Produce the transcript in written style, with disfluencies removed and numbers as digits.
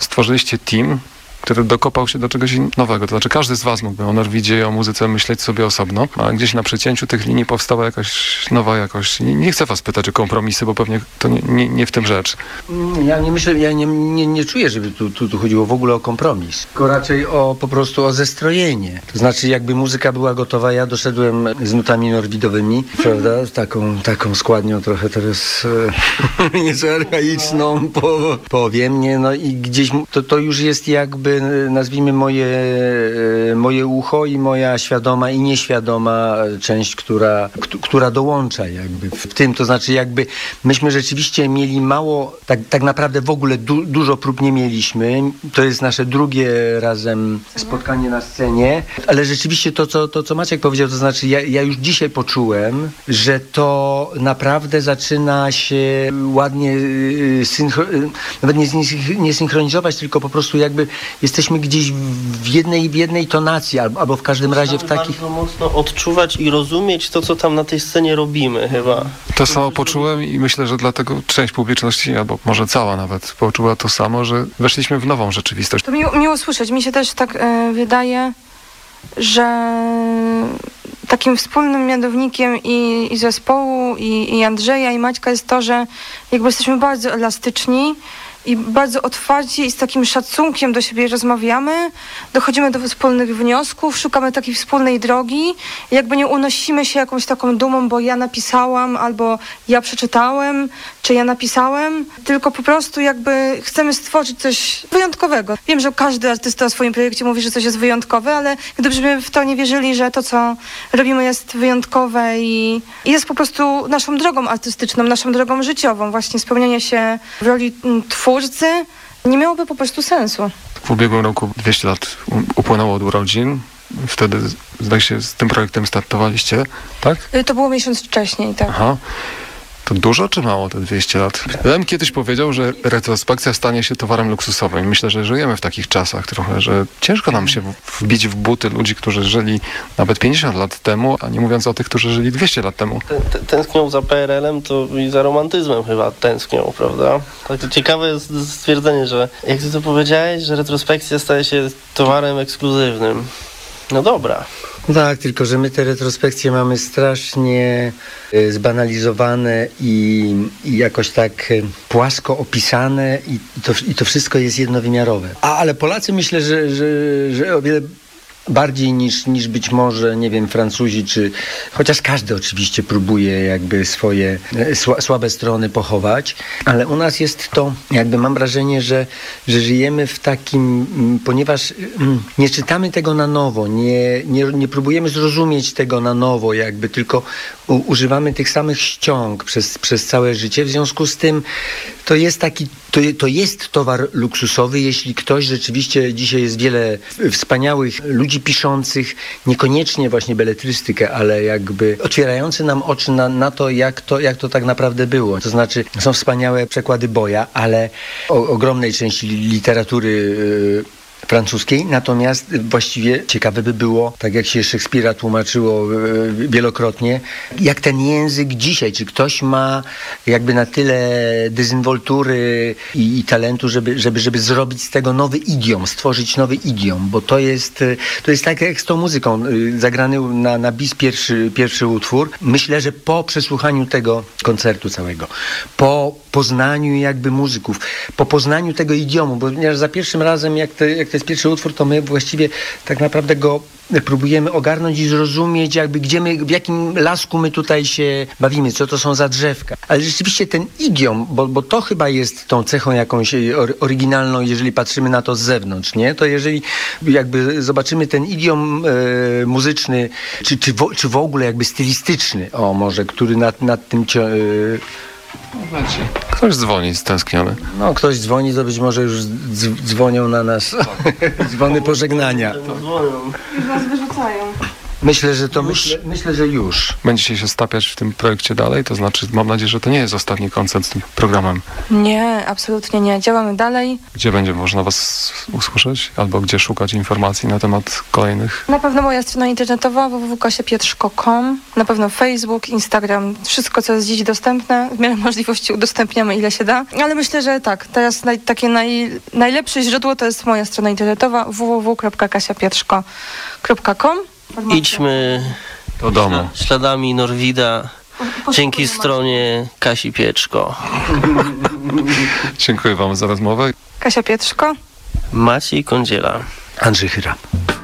stworzyliście team, który dokopał się do czegoś nowego. To znaczy każdy z was mógłby o Norwidzie i o muzyce myśleć sobie osobno, a gdzieś na przecięciu tych linii powstała jakaś nowa jakość. Nie chcę was pytać o kompromisy, bo pewnie to nie w tym rzecz. Ja nie myślę, nie czuję, żeby tu chodziło w ogóle o kompromis, tylko raczej po prostu o zestrojenie. To znaczy jakby muzyka była gotowa, ja doszedłem z nutami norwidowymi, prawda, taką składnią trochę teraz nieco archaiczną, powiem, nie, no i gdzieś to już jest jakby nazwijmy moje ucho i moja świadoma i nieświadoma część, która dołącza jakby w tym, to znaczy jakby myśmy rzeczywiście mieli mało, tak naprawdę w ogóle dużo prób nie mieliśmy, to jest nasze drugie razem spotkanie na scenie, ale rzeczywiście to co Maciek powiedział, to znaczy ja już dzisiaj poczułem, że to naprawdę zaczyna się ładnie nawet nie synchronizować, tylko po prostu jakby jesteśmy gdzieś w jednej tonacji, albo w każdym razie w takich... Bardzo mocno odczuwać i rozumieć to, co tam na tej scenie robimy chyba. To samo poczułem i myślę, że dlatego część publiczności, albo może cała nawet, poczuła to samo, że weszliśmy w nową rzeczywistość. To miło słyszeć. Mi się też tak wydaje, że takim wspólnym mianownikiem i zespołu, i Andrzeja, i Maćka jest to, że jakby jesteśmy bardzo elastyczni i bardzo otwarci i z takim szacunkiem do siebie rozmawiamy, dochodzimy do wspólnych wniosków, szukamy takiej wspólnej drogi, jakby nie unosimy się jakąś taką dumą, bo ja napisałam, albo ja przeczytałem, czy ja napisałem, tylko po prostu jakby chcemy stworzyć coś wyjątkowego. Wiem, że każdy artysta o swoim projekcie mówi, że coś jest wyjątkowe, ale gdybyśmy w to nie wierzyli, że to, co robimy, jest wyjątkowe i jest po prostu naszą drogą artystyczną, naszą drogą życiową, właśnie spełnianie się w roli twórcy, nie miałoby po prostu sensu. W ubiegłym roku 200 lat upłynęło od urodzin. Wtedy, zdaje się, z tym projektem startowaliście, tak? To było miesiąc wcześniej, tak. Aha. To dużo czy mało te 200 lat? Lem kiedyś powiedział, że retrospekcja stanie się towarem luksusowym. Myślę, że żyjemy w takich czasach trochę, że ciężko nam się wbić w buty ludzi, którzy żyli nawet 50 lat temu, a nie mówiąc o tych, którzy żyli 200 lat temu. Tęsknią za PRL-em to i za romantyzmem chyba tęsknią, prawda? Tak ciekawe jest stwierdzenie, że jak ty to powiedziałeś, że retrospekcja staje się towarem ekskluzywnym. No dobra. Tak, tylko że my te retrospekcje mamy strasznie zbanalizowane i jakoś tak płasko opisane i to wszystko jest jednowymiarowe. Ale Polacy myślę, że o wiele bardziej niż być może, nie wiem, Francuzi, chociaż każdy oczywiście próbuje jakby swoje słabe strony pochować, ale u nas jest to, jakby mam wrażenie, że żyjemy w takim, ponieważ nie czytamy tego na nowo, nie próbujemy zrozumieć tego na nowo, jakby tylko używamy tych samych ściąg przez całe życie, w związku z tym to jest towar luksusowy, jeśli ktoś rzeczywiście, dzisiaj jest wiele wspaniałych ludzi piszących, niekoniecznie właśnie beletrystykę, ale jakby otwierający nam oczy na to, jak to tak naprawdę było. To znaczy, są wspaniałe przekłady Boya, ale ogromnej części literatury francuskiej, natomiast właściwie ciekawe by było, tak jak się Szekspira tłumaczyło wielokrotnie, jak ten język dzisiaj, czy ktoś ma jakby na tyle dezynwoltury i talentu, żeby zrobić z tego nowy idiom, stworzyć nowy idiom, bo to jest tak jak z tą muzyką, zagrany na bis pierwszy utwór. Myślę, że po przesłuchaniu tego koncertu całego, po poznaniu jakby muzyków, po poznaniu tego idiomu, bo ponieważ za pierwszym razem, jak to jest pierwszy utwór, to my właściwie tak naprawdę go próbujemy ogarnąć i zrozumieć, jakby w jakim lasku my tutaj się bawimy, co to są za drzewka. Ale rzeczywiście ten idiom, bo to chyba jest tą cechą jakąś oryginalną, jeżeli patrzymy na to z zewnątrz, nie? To jeżeli jakby zobaczymy ten idiom muzyczny, czy w ogóle jakby stylistyczny, może, który nad tym Ktoś dzwoni stęskniony. No, ktoś dzwoni, to być może już dzwonią na nas dzwony pożegnania. Już nas wyrzucają. Myślę, że już. Będziecie się stapiać w tym projekcie dalej? To znaczy, mam nadzieję, że to nie jest ostatni koncert z tym programem. Nie, absolutnie nie. Działamy dalej. Gdzie będzie można was usłyszeć? Albo gdzie szukać informacji na temat kolejnych? Na pewno moja strona internetowa www.kasiapietrzko.com, na pewno Facebook, Instagram, wszystko co jest dziś dostępne, w miarę możliwości udostępniamy ile się da, ale myślę, że tak, teraz takie najlepsze źródło to jest moja strona internetowa www.kasiapietrzko.com. Idźmy Do domu. śladami Norwida dzięki stronie Kasi Pieczko. Dziękuję wam za rozmowę. Kasia Pietrzko. Maciej Kądziela. Andrzej Chyra.